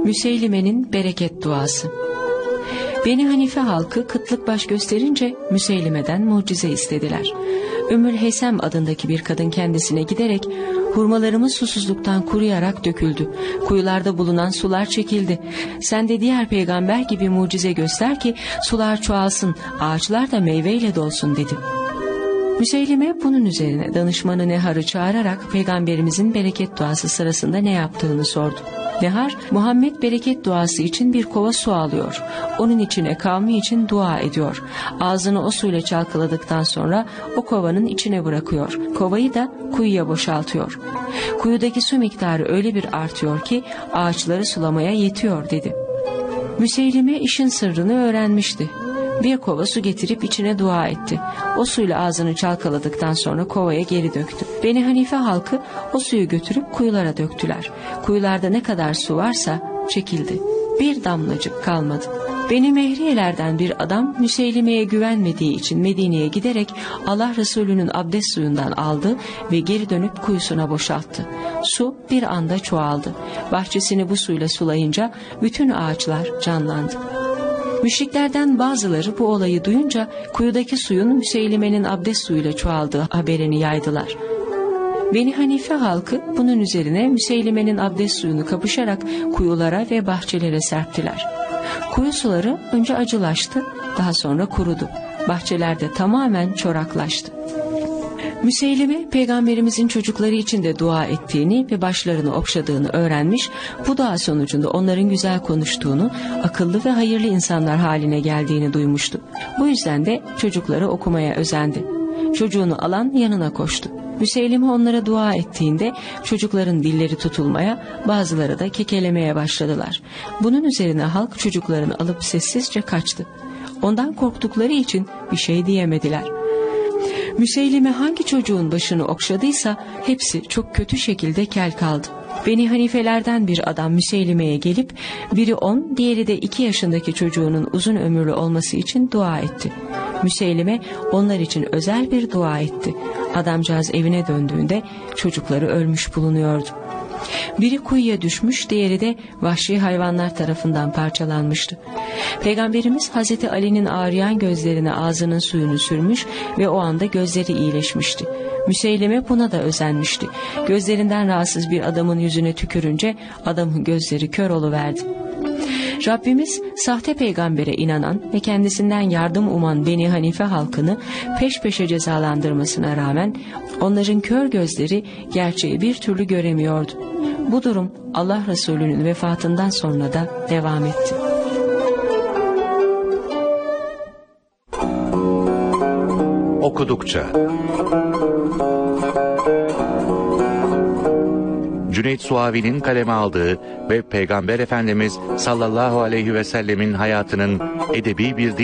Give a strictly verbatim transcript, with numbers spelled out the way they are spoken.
Müseylime'nin bereket duası. Beni Hanife halkı kıtlık baş gösterince Müseylime'den mucize istediler. Ümmül Heysem adındaki bir kadın kendisine giderek hurmalarımız susuzluktan kuruyarak döküldü. Kuyularda bulunan sular çekildi. Sen de diğer peygamber gibi mucize göster ki sular çoğalsın, ağaçlar da meyveyle dolsun dedi. Müseylime bunun üzerine danışmanı Nehar'ı çağırarak peygamberimizin bereket duası sırasında ne yaptığını sordu. Nehar, Muhammed bereket duası için bir kova su alıyor. Onun içine kavmi için dua ediyor. Ağzını o suyla çalkaladıktan sonra o kovanın içine bırakıyor. Kovayı da kuyuya boşaltıyor. Kuyudaki su miktarı öyle bir artıyor ki ağaçları sulamaya yetiyor dedi. Müseylime işin sırrını öğrenmişti. Bir kova su getirip içine dua etti. O suyla ağzını çalkaladıktan sonra kovaya geri döktü. Beni Hanife halkı o suyu götürüp kuyulara döktüler. Kuyularda ne kadar su varsa çekildi. Bir damlacık kalmadı. Beni Mehriyelerden bir adam Müseylime'ye güvenmediği için Medine'ye giderek Allah Resulü'nün abdest suyundan aldı ve geri dönüp kuyusuna boşalttı. Su bir anda çoğaldı. Bahçesini bu suyla sulayınca bütün ağaçlar canlandı. Müşriklerden bazıları bu olayı duyunca kuyudaki suyun Müseylime'nin abdest suyuyla çoğaldığı haberini yaydılar. Beni Hanife halkı bunun üzerine Müseylime'nin abdest suyunu kapışarak kuyulara ve bahçelere serptiler. Kuyu suları önce acılaştı, daha sonra kurudu. Bahçelerde tamamen çoraklaştı. Müseylime peygamberimizin çocukları için de dua ettiğini ve başlarını okşadığını öğrenmiş, bu dua sonucunda onların güzel konuştuğunu, akıllı ve hayırlı insanlar haline geldiğini duymuştu. Bu yüzden de çocukları okumaya özendi. Çocuğunu alan yanına koştu. Müseylime onlara dua ettiğinde çocukların dilleri tutulmaya, bazıları da kekelemeye başladılar. Bunun üzerine halk çocuklarını alıp sessizce kaçtı. Ondan korktukları için bir şey diyemediler. Müseylime hangi çocuğun başını okşadıysa hepsi çok kötü şekilde kel kaldı. Beni Hanifelerden bir adam Müseylime'ye gelip biri on, diğeri de iki yaşındaki çocuğunun uzun ömürlü olması için dua etti. Müseylime onlar için özel bir dua etti. Adamcağız evine döndüğünde çocukları ölmüş bulunuyordu. Biri kuyuya düşmüş, diğeri de vahşi hayvanlar tarafından parçalanmıştı. Peygamberimiz Hazreti Ali'nin ağrıyan gözlerine ağzının suyunu sürmüş ve o anda gözleri iyileşmişti. Müseylime buna da özenmişti. Gözlerinden rahatsız bir adamın yüzüne tükürünce adamın gözleri kör oluverdi. Rabbimiz sahte peygambere inanan ve kendisinden yardım uman Beni Hanife halkını peş peşe cezalandırmasına rağmen onların kör gözleri gerçeği bir türlü göremiyordu. Bu durum Allah Resulü'nün vefatından sonra da devam etti. Okudukça Cüneyt Suavi'nin kaleme aldığı ve Peygamber Efendimiz sallallahu aleyhi ve sellemin hayatının edebi bir